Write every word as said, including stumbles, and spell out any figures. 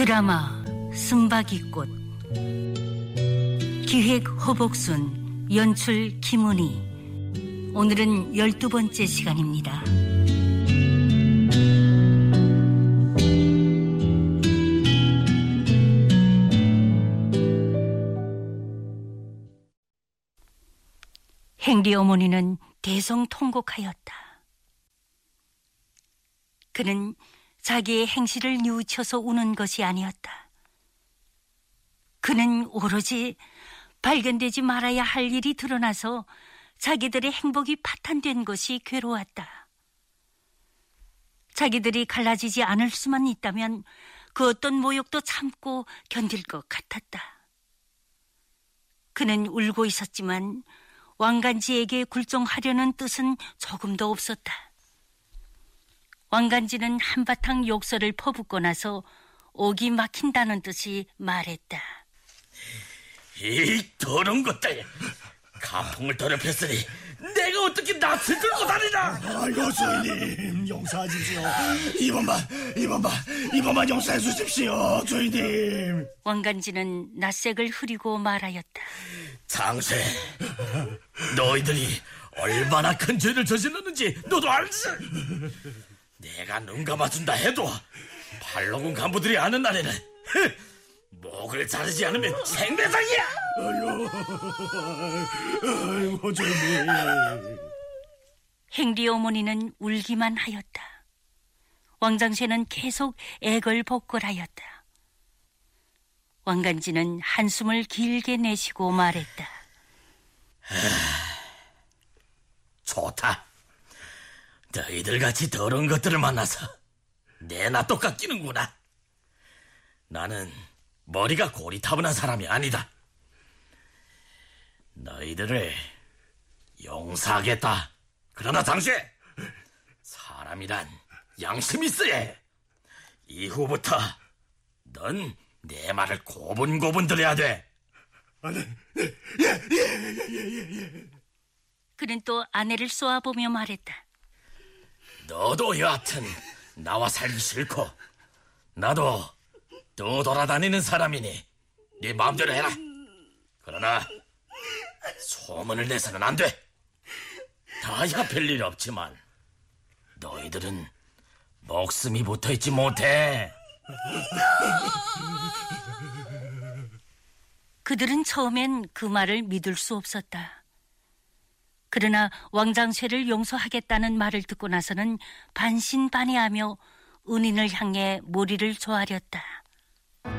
드라마 쓴바귀꽃. 기획 허복순, 연출 김은희. 오늘은 열두 번째 시간입니다. 행리 어머니는 대성통곡하였다. 그는 자기의 행실을 뉘우쳐서 우는 것이 아니었다. 그는 오로지 발견되지 말아야 할 일이 드러나서 자기들의 행복이 파탄된 것이 괴로웠다. 자기들이 갈라지지 않을 수만 있다면 그 어떤 모욕도 참고 견딜 것 같았다. 그는 울고 있었지만 왕간지에게 굴종하려는 뜻은 조금도 없었다. 왕간지는 한바탕 욕설을 퍼붓고 나서 옥이 막힌다는 듯이 말했다. 이 더러운 것들, 가풍을 더럽혔으니 내가 어떻게 낯을 들고 다니나. 아이고 주인님, 용서하십시오. 이번만 이번만 이번만 용서해 주십시오 주인님. 왕간지는 낯색을 흐리고 말하였다. 장세, 너희들이 얼마나 큰 죄를 저질렀는지 너도 알지? 내가 눈 감아준다 해도 팔로군 간부들이 아는 날에는 목을 자르지 않으면 생매장이야. 아이고, 아이고 주인님. 행리 어머니는 울기만 하였다. 왕장쇠는 계속 애걸복걸하였다. 왕간지는 한숨을 길게 내쉬고 말했다. 좋다. 너희들같이 더러운 것들을 만나서 내나 똑같기는구나. 나는 머리가 고리타분한 사람이 아니다. 너희들을 용서하겠다. 그러나 당시에 사람이란 양심이 있어야 해. 이후부터 넌 내 말을 고분고분 들어야 돼. 아, 네, 네, 예, 예, 예, 예, 예. 그는 또 아내를 쏘아보며 말했다. 너도 여하튼 나와 살기 싫고 나도 떠돌아다니는 사람이니 네 마음대로 해라. 그러나 소문을 내서는 안 돼. 다야 별일 없지만 너희들은 목숨이 붙어있지 못해. 그들은 처음엔 그 말을 믿을 수 없었다. 그러나 왕장쇠를 용서하겠다는 말을 듣고 나서는 반신반의하며 은인을 향해 머리를 조아렸다.